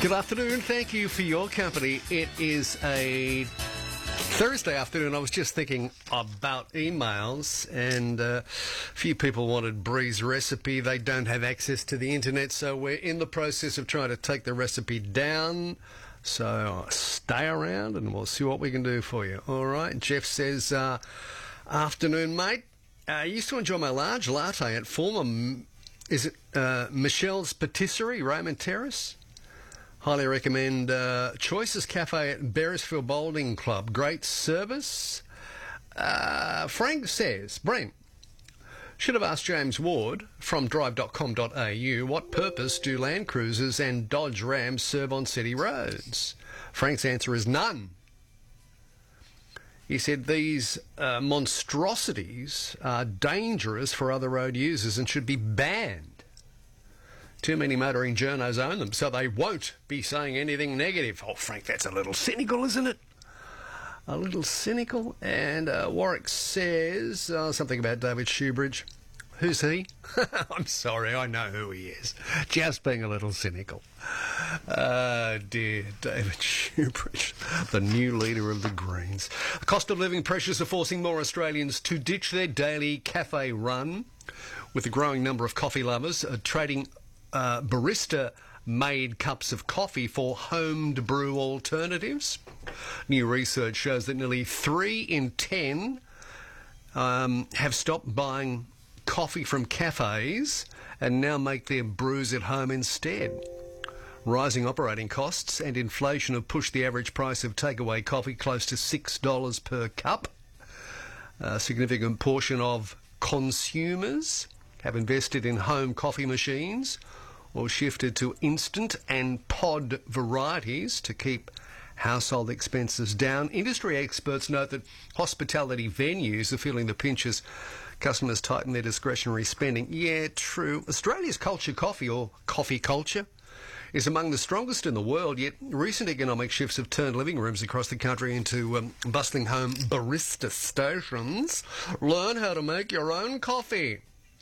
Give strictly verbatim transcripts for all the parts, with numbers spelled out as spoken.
Good afternoon. Thank you for your company. It is a Thursday afternoon. I was just thinking about emails, and uh, a few people wanted Bree's recipe. They don't have access to the internet, so we're in the process of trying to take the recipe down. So stay around and we'll see what we can do for you. All right. Jeff says, uh, afternoon, mate. I used to enjoy my large latte at former, is it uh, Michelle's Patisserie, Raymond Terrace? Highly recommend uh, Choices Cafe at Beresfield Bowling Club. Great service. Uh, Frank says, Brent, should have asked James Ward from drive dot com dot a u what purpose do Land Cruisers and Dodge Rams serve on city roads? Frank's answer is none. He said these uh, monstrosities are dangerous for other road users and should be banned. Too many motoring journos own them, so they won't be saying anything negative. Oh, Frank, that's a little cynical, isn't it? A little cynical. And uh, Warwick says uh, something about David Shoebridge. Who's he? I'm sorry, I know who he is. Just being a little cynical. Oh, dear. David Shoebridge, the new leader of the Greens. The cost of living pressures are forcing more Australians to ditch their daily cafe run, with the growing number of coffee lovers uh, trading uh, barista-made cups of coffee for homed brew alternatives. New research shows that nearly three in ten um, have stopped buying coffee from cafes and now make their brews at home instead. Rising operating costs and inflation have pushed the average price of takeaway coffee close to six dollars per cup. A significant portion of consumers have invested in home coffee machines or shifted to instant and pod varieties to keep household expenses down. Industry experts note that hospitality venues are feeling the pinch as customers tighten their discretionary spending. Yeah, true. Australia's culture coffee, or coffee culture, is among the strongest in the world, yet recent economic shifts have turned living rooms across the country into um, bustling home barista stations. Learn how to make your own coffee.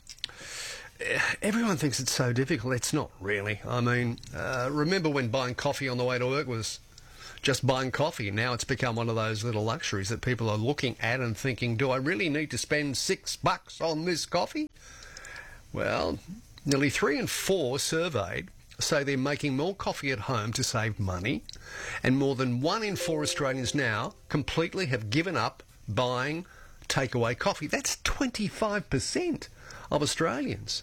Everyone thinks it's so difficult. It's not really. I mean, uh, remember when buying coffee on the way to work was just buying coffee? Now it's become one of those little luxuries that people are looking at and thinking, do I really need to spend six bucks on this coffee? Well, nearly three in four surveyed say they're making more coffee at home to save money, and more than one in four Australians now completely have given up buying takeaway coffee. That's twenty-five percent of Australians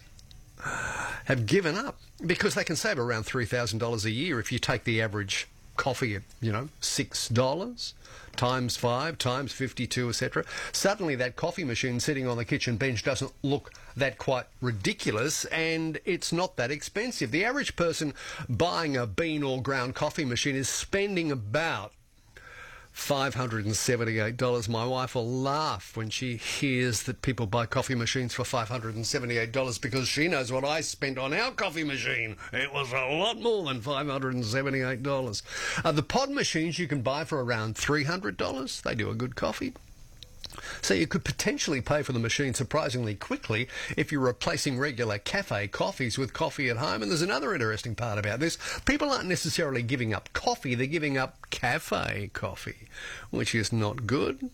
have given up because they can save around three thousand dollars a year if you take the average coffee at, you know, six dollars times five times fifty-two, et cetera. Suddenly that coffee machine sitting on the kitchen bench doesn't look that quite ridiculous, and it's not that expensive. The average person buying a bean or ground coffee machine is spending about five hundred seventy-eight dollars. My wife will laugh when she hears that people buy coffee machines for five hundred seventy-eight dollars because she knows what I spent on our coffee machine. It was a lot more than five hundred seventy-eight dollars. Uh, the pod machines you can buy for around three hundred dollars. They do a good coffee. So you could potentially pay for the machine surprisingly quickly if you're replacing regular cafe coffees with coffee at home. And there's another interesting part about this. People aren't necessarily giving up coffee, they're giving up cafe coffee, which is not good.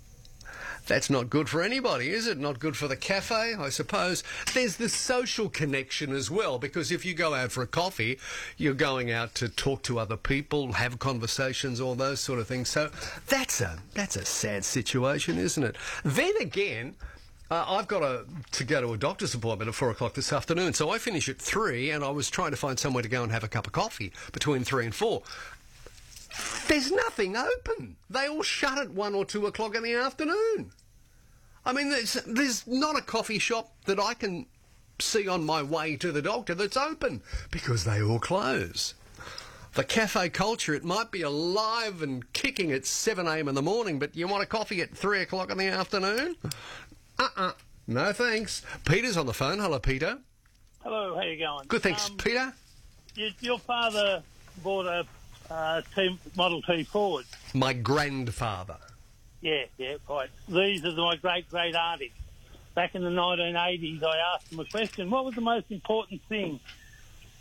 That's not good for anybody, is it? Not good for the cafe, I suppose. There's the social connection as well, because if you go out for a coffee, you're going out to talk to other people, have conversations, all those sort of things. So that's a that's a sad situation, isn't it? Then again, uh, I've got a, to go to a doctor's appointment at four o'clock this afternoon, so I finish at three, and I was trying to find somewhere to go and have a cup of coffee between three and four. There's nothing open. They all shut at one or two o'clock in the afternoon. I mean, there's, there's not a coffee shop that I can see on my way to the doctor that's open because they all close. The cafe culture, it might be alive and kicking at seven a.m. in the morning, but you want a coffee at three o'clock in the afternoon? Uh-uh. No thanks. Peter's on the phone. Hello, Peter. Hello, how you going? Good, thanks. Um, Peter? You, your father bought a uh, T, Model T Ford. My grandfather. Yeah, yeah, right. These are my great-great-aunties. Back in the nineteen eighties, I asked them a question. What was the most important thing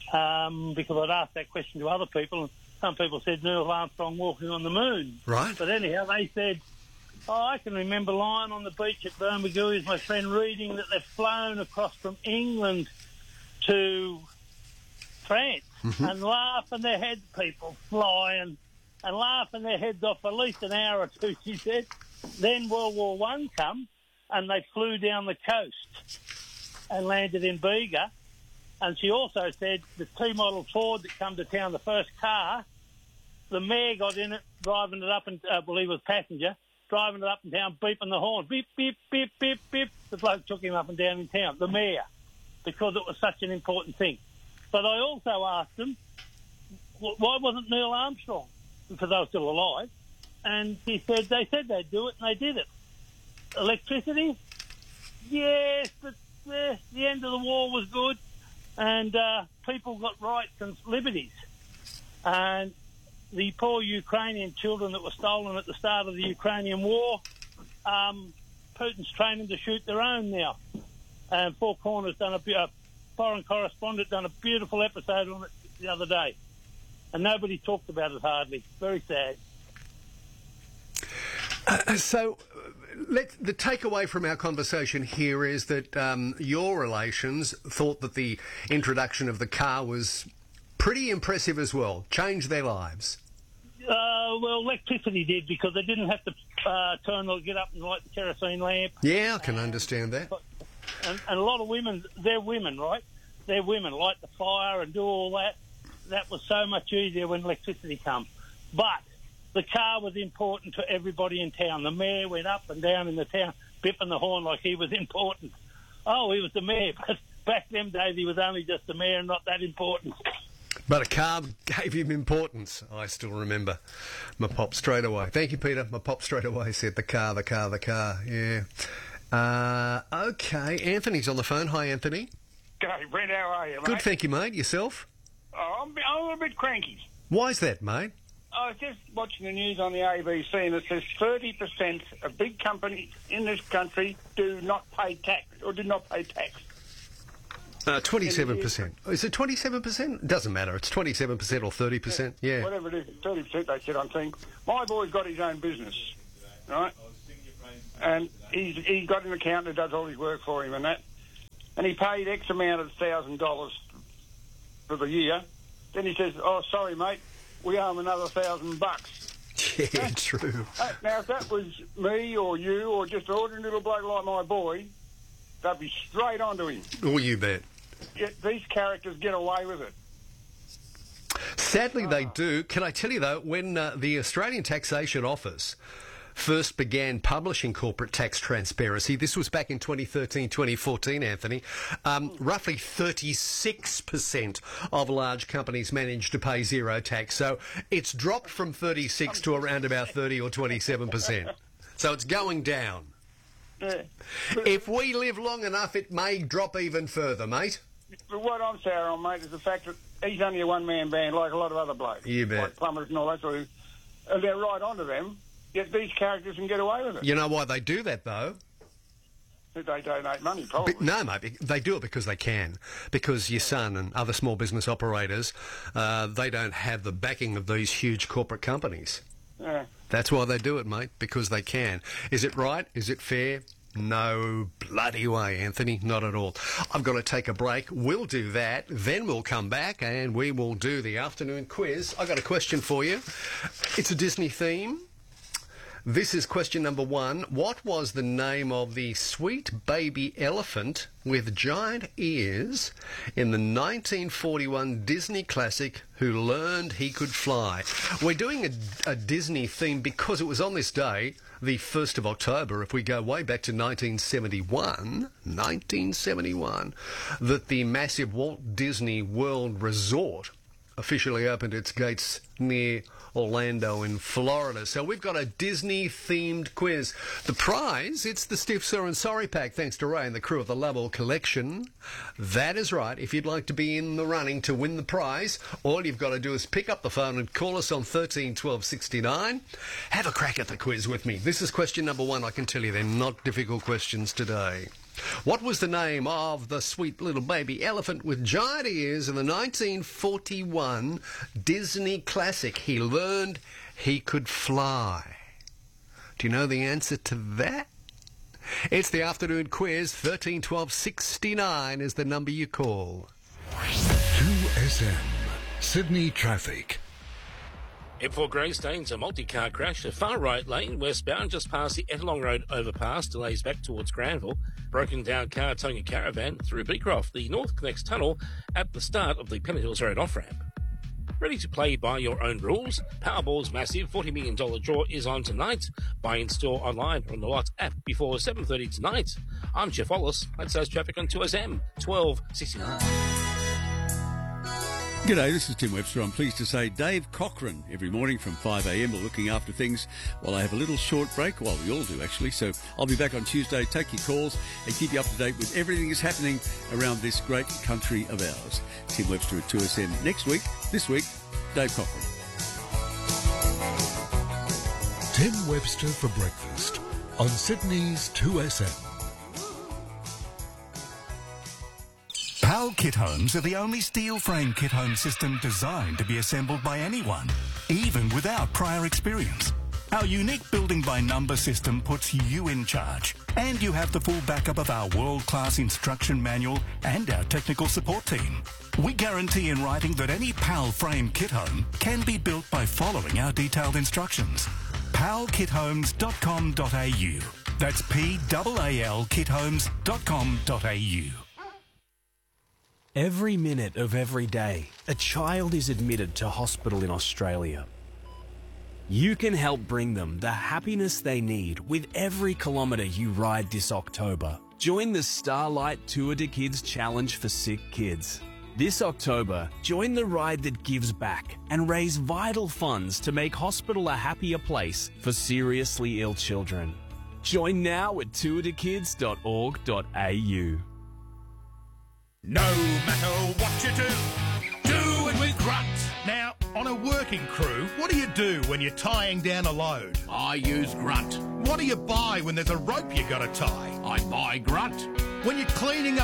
um, because I'd asked that question to other people, and some people said Neil Armstrong walking on the moon. Right. But anyhow, they said, oh, I can remember lying on the beach at Bermagui with my friend reading that they've flown across from England to France Mm-hmm. and laughing their heads, people flying and laughing their heads off for at least an hour or two, she said. Then World War One come and they flew down the coast and landed in Bega. And she also said the T-model Ford that come to town, the first car, the mayor got in it, driving it up, and I uh, believe it was passenger, driving it up and down, beeping the horn, beep, beep, beep, beep, beep. The bloke took him up and down in town, the mayor, because it was such an important thing. But I also asked them, why wasn't Neil Armstrong? Because they were still alive. And he said, they said they'd do it, and they did it. Electricity? Yes, but eh, the end of the war was good, and uh, people got rights and liberties. And the poor Ukrainian children that were stolen at the start of the Ukrainian war, um, Putin's training to shoot their own now. And Four Corners done a, a foreign correspondent done a beautiful episode on it the other day, and nobody talked about it hardly. Very sad. Uh, so, let, the takeaway from our conversation here is that um, your relations thought that the introduction of the car was pretty impressive as well. Changed their lives. Uh, well, electricity did, because they didn't have to uh, turn or get up and light the kerosene lamp. Yeah, I can understand that. And, and a lot of women, they're women, right? They're women, light the fire and do all that. That was so much easier when electricity comes. But the car was important to everybody in town. The mayor went up and down in the town, bipping the horn like he was important. Oh, he was the mayor, but back them days he was only just the mayor and not that important. But a car gave him importance. I still remember my pop straight away. Thank you, Peter. My pop straight away said the car, the car, the car. Yeah. Uh, okay, Anthony's on the phone. Hi, Anthony. G'day, Brent. How are you, mate? Good, thank you, mate. Yourself? Oh, I'm, I'm a little bit cranky. Why's that, mate? I was just watching the news on the A B C, and it says thirty percent of big companies in this country do not pay tax, or do not pay tax. Uh, twenty-seven percent. Is it twenty-seven percent? Doesn't matter. It's twenty-seven percent or thirty percent. Yeah. Whatever it is, thirty percent they said, I think. My boy's got his own business, right? And he's he's got an accountant who does all his work for him and that. And he paid X amount of thousand dollars for the year. Then he says, oh, sorry, mate, we owe him another thousand bucks. Yeah, true. Uh, now, if that was me or you or just an ordinary little bloke like my boy, they'd be straight onto him. Oh, you bet. Yet these characters get away with it. Sadly, they do. Can I tell you, though, when uh, the Australian Taxation Office first began publishing corporate tax transparency, this was back in twenty thirteen, twenty fourteen, Anthony, um, roughly thirty-six percent of large companies managed to pay zero tax. So it's dropped from thirty-six to around about thirty or twenty-seven percent. So it's going down. Yeah. If we live long enough, it may drop even further, mate. But what I'm sour on, mate, is the fact that he's only a one-man band like a lot of other blokes. You bet. Like plumbers and all that sort of thing. And they're right onto them, yet these characters can get away with it. You know why they do that, though? They donate money, probably. But no, mate, they do it because they can. Because your son and other small business operators, uh, they don't have the backing of these huge corporate companies. Yeah. That's why they do it, mate, because they can. Is it right? Is it fair? No bloody way, Anthony, not at all. I've got to take a break. We'll do that. Then we'll come back and we will do the afternoon quiz. I've got a question for you. It's a Disney theme. This is question number one. What was the name of the sweet baby elephant with giant ears in the nineteen forty-one Disney classic Who Learned He Could Fly? We're doing a, a Disney theme because it was on this day, the first of October, if we go way back to nineteen seventy-one, nineteen seventy-one, that the massive Walt Disney World Resort officially opened its gates near Orlando in Florida. So we've got a Disney-themed quiz. The prize, it's the Stiff Sir and Sorry pack, thanks to Ray and the crew of the Lovell Collection. That is right. If you'd like to be in the running to win the prize, all you've got to do is pick up the phone and call us on thirteen twelve sixty-nine. Have a crack at the quiz with me. This is question number one. I can tell you they're not difficult questions today. What was the name of the sweet little baby elephant with giant ears in the nineteen forty-one Disney classic, He Learned He Could Fly? Do you know the answer to that? It's the afternoon quiz. thirteen twelve sixty-nine is the number you call. two S M, Sydney traffic. M four Greystanes, a multi-car crash, a far right lane, westbound, just past the Ettalong Road overpass, delays back towards Granville. Broken down car towing a caravan through Beecroft, the North Connects tunnel at the start of the Pennant Hills Road off-ramp. Ready to play by your own rules? Powerball's massive forty million dollars draw is on tonight. Buy in store online or on the Lots app before seven thirty tonight. I'm Jeff Wallace. That's those traffic on two S M, twelve sixty-nine. G'day, this is Tim Webster. I'm pleased to say Dave Cochran every morning from five a m or looking after things while I have a little short break. Well, we all do actually. So I'll be back on Tuesday, take your calls and keep you up to date with everything that's happening around this great country of ours. Tim Webster at two S M next week. This week, Dave Cochran. Tim Webster for breakfast on Sydney's two S M. PAL Kit Homes are the only steel frame kit home system designed to be assembled by anyone, even without prior experience. Our unique building by number system puts you in charge, and you have the full backup of our world-class instruction manual and our technical support team. We guarantee in writing that any PAL frame kit home can be built by following our detailed instructions. pal kit homes dot com dot a u. That's P A A L kit homes dot com dot a u. Every minute of every day, a child is admitted to hospital in Australia. You can help bring them the happiness they need with every kilometre you ride this October. Join the Starlight Tour de Kids Challenge for Sick Kids. This October, join the ride that gives back and raise vital funds to make hospital a happier place for seriously ill children. Join now at tour de kids dot org dot a u. No matter what you do, do it with Grunt. Now, on a working crew, what do you do when you're tying down a load? I use Grunt. What do you buy when there's a rope you got to tie? I buy Grunt. When you're cleaning up